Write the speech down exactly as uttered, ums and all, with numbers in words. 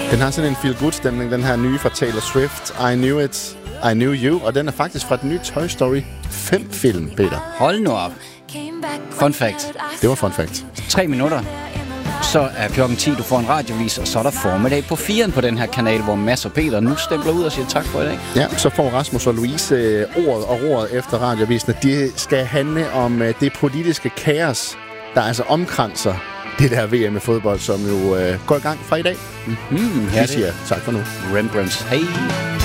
Den har sådan en feel-good-stemning, den her nye fra Taylor Swift. I Knew It, I Knew You. Og den er faktisk fra den nye Toy Story fem-film, Peter. Hold nu op. Fun fact. Det var fun fact. Tre minutter. Så er klokken ti, du får en radiovis, og så er der formiddag på firen på den her kanal, hvor Mads og Peter nu stempler ud og siger tak for i dag. Ja, så får Rasmus og Louise øh, ordet og ordet efter radiovisen. De skal handle om øh, det politiske kaos, der altså omkranser det der V M i fodbold, som jo øh, går i gang fra i dag. Mm-hmm. Vi siger tak for nu. Rembrandts. Hej.